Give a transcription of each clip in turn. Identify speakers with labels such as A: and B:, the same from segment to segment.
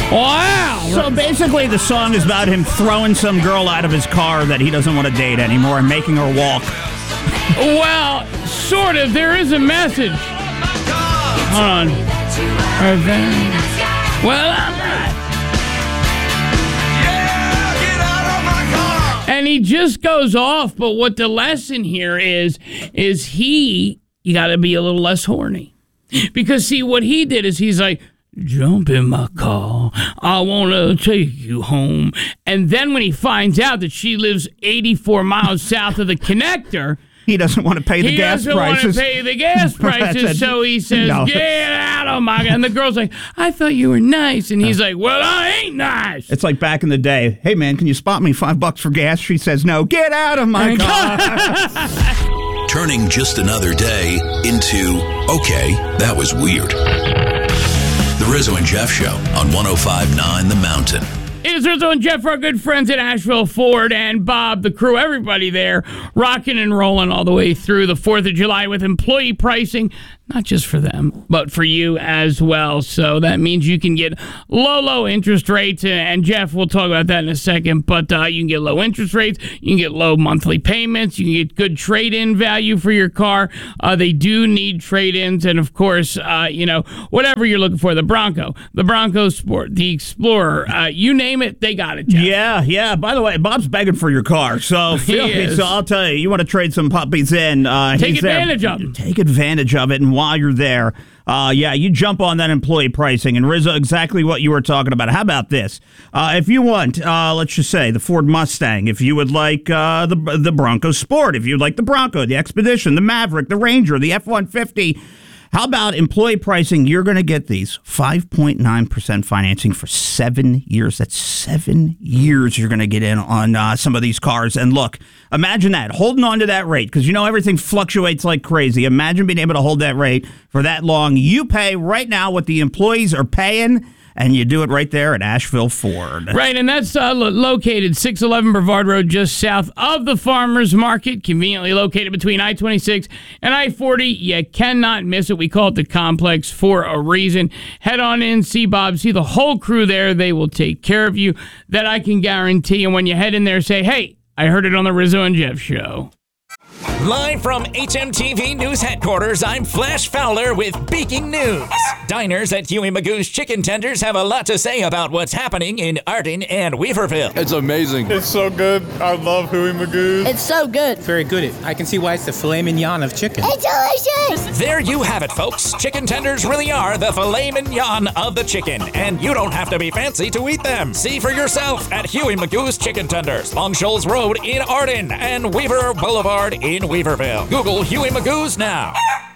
A: Wow.
B: So basically, the song is about him throwing some girl out of his car that he doesn't want to date anymore and making her walk.
A: Well, sort of. There is a message. Hold on. Right there. Well, I'm right. And he just goes off, but what the lesson here is you got to be a little less horny. Because, see, what he did is he's like, jump in my car. I want to take you home. And then when he finds out that she lives 84 miles south of the connector,
B: he doesn't want to pay the gas prices.
A: He doesn't want to pay the gas prices, so he says, no. Get out of my... And the girl's like, I thought you were nice. And he's like, well, I ain't nice.
B: It's like back in the day. Hey, man, can you spot me $5 for gas? She says, no, get out of my car.
C: Turning just another day into, okay, that was weird. The Rizzo and Jeff Show on 105.9 The Mountain.
A: It is Rizzo and Jeff, our good friends at Asheville Ford, and Bob, the crew, everybody there, rocking and rolling all the way through the 4th of July with employee pricing, not just for them, but for you as well. So that means you can get low interest rates, and Jeff, we'll talk about that in a second, but you can get low interest rates, you can get low monthly payments, you can get good trade-in value for your car. They do need trade-ins, and of course, whatever you're looking for, the Bronco Sport, the Explorer, you name it, they got it, Jeff.
B: Yeah. By the way, Bob's begging for your car, so I'll tell you, you want to trade some puppies in.
A: Take advantage of them.
B: Take advantage of it, and while you're there, you jump on that employee pricing. And Rizzo, exactly what you were talking about. How about this? If you want, let's just say, the Ford Mustang, if you would like the Bronco Sport, if you'd like the Bronco, the Expedition, the Maverick, the Ranger, the F-150, how about employee pricing? You're going to get these 5.9% financing for 7 years. That's 7 years you're going to get in on some of these cars. And look, imagine that, holding on to that rate, because everything fluctuates like crazy. Imagine being able to hold that rate for that long. You pay right now what the employees are paying, and you do it right there at Asheville Ford.
A: Right, and that's located 611 Brevard Road, just south of the Farmers Market, conveniently located between I-26 and I-40. You cannot miss it. We call it the complex for a reason. Head on in, see Bob, see the whole crew there. They will take care of you. That I can guarantee. And when you head in there, say, hey, I heard it on the Rizzo and Jeff Show.
D: Live from HMTV News Headquarters, I'm Flash Fowler with breaking news. Diners at Huey Magoo's Chicken Tenders have a lot to say about what's happening in Arden and Weaverville.
E: It's amazing. It's so good. I love Huey Magoo's.
F: It's so good.
G: Very good. I can see why it's the filet mignon of chicken.
F: It's delicious.
D: There you have it, folks. Chicken tenders really are the filet mignon of the chicken, and you don't have to be fancy to eat them. See for yourself at Huey Magoo's Chicken Tenders, Long Shoals Road in Arden and Weaver Boulevard in Weaverville. Google Huey Magoo's now.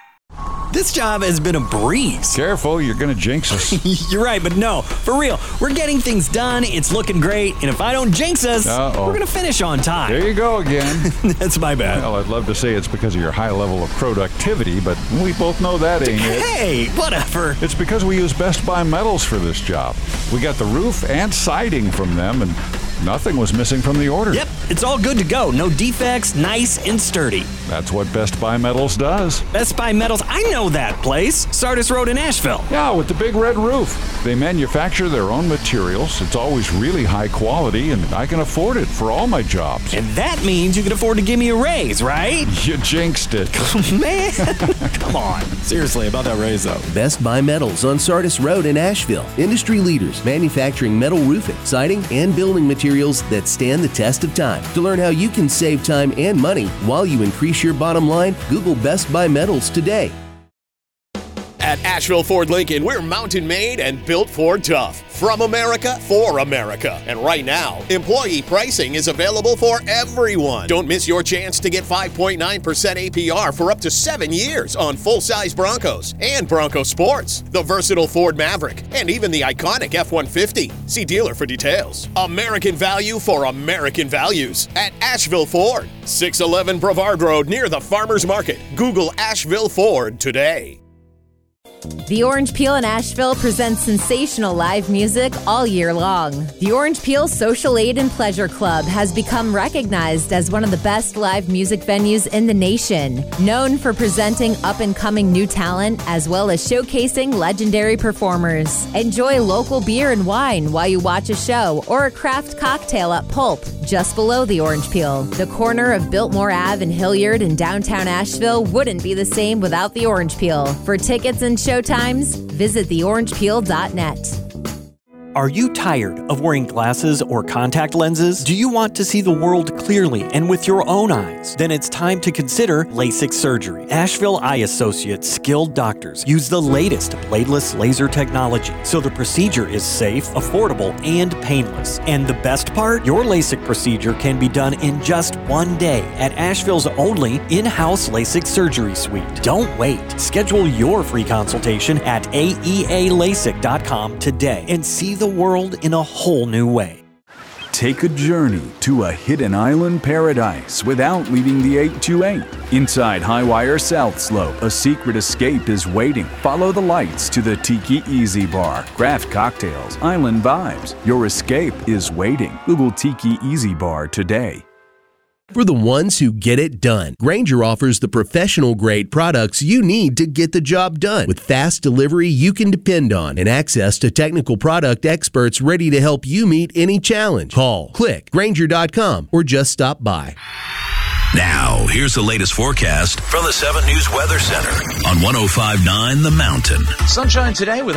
H: This job has been a breeze.
E: Careful, you're going to jinx us.
H: You're right, but no, for real. We're getting things done, it's looking great, and if I don't jinx us, we're going to finish on time.
E: There you go again.
H: That's my bad.
E: Well, I'd love to say it's because of your high level of productivity, but we both know that ain't it.
H: Hey, whatever.
E: It's because we use Best Buy Metals for this job. We got the roof and siding from them, and nothing was missing from the order.
H: Yep, it's all good to go. No defects, nice and sturdy.
E: That's what Best Buy Metals does.
H: Best Buy Metals, I know that place. Sardis Road in Asheville.
E: Yeah, with the big red roof. They manufacture their own materials. It's always really high quality, and I can afford it for all my jobs.
H: And that means you can afford to give me a raise, right?
E: You jinxed it.
H: Man, come on. Seriously, about that raise, though.
I: Best Buy Metals on Sardis Road in Asheville. Industry leaders manufacturing metal roofing, siding, and building materials that stand the test of time. To learn how you can save time and money while you increase your bottom line, Google Best Buy Metals today.
J: At Asheville Ford Lincoln, we're mountain made and built Ford tough. From America, for America. And right now, employee pricing is available for everyone. Don't miss your chance to get 5.9% APR for up to 7 years on full-size Broncos and Bronco Sports, the versatile Ford Maverick, and even the iconic F-150. See dealer for details. American value for American values at Asheville Ford. 611 Brevard Road near the Farmers Market. Google Asheville Ford today.
F: The Orange Peel in Asheville presents sensational live music all year long. The Orange Peel Social Aid and Pleasure Club has become recognized as one of the best live music venues in the nation, known for presenting up-and-coming new talent as well as showcasing legendary performers. Enjoy local beer and wine while you watch a show or a craft cocktail at Pulp, just below the Orange Peel. The corner of Biltmore Ave and Hilliard in downtown Asheville wouldn't be the same without the Orange Peel. For tickets and showtimes, visit theorangepeel.net.
H: Are you tired of wearing glasses or contact lenses? Do you want to see the world clearly and with your own eyes? Then it's time to consider LASIK surgery. Asheville Eye Associates skilled doctors use the latest bladeless laser technology, so the procedure is safe, affordable, and painless. And the best part? Your LASIK procedure can be done in just one day at Asheville's only in-house LASIK surgery suite. Don't wait. Schedule your free consultation at aealasik.com today and see the world in a whole new way.
K: Take a journey to a hidden island paradise without leaving the 828. Inside Highwire South Slope, a secret escape is waiting. Follow the lights to the Tiki Easy Bar. Craft cocktails, island vibes. Your escape is waiting. Google Tiki Easy Bar today.
I: For the ones who get it done, Grainger offers the professional-grade products you need to get the job done. With fast delivery you can depend on and access to technical product experts ready to help you meet any challenge. Call, click, Grainger.com, or just stop by.
C: Now, here's the latest forecast from the 7 News Weather Center on 105.9 The Mountain.
L: Sunshine today with